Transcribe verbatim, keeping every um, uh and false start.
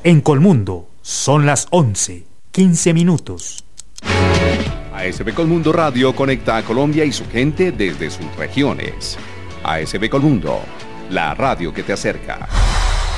En Colmundo son las once, quince minutos. A S B Colmundo Radio conecta a Colombia y su gente desde sus regiones. A S B Colmundo, la radio que te acerca.